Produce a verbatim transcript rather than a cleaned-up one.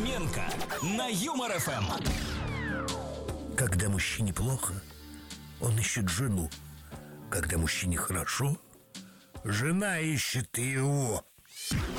Фоменко на Юмор эф эм. Когда мужчине плохо, он ищет жену. Когда мужчине хорошо, жена ищет его.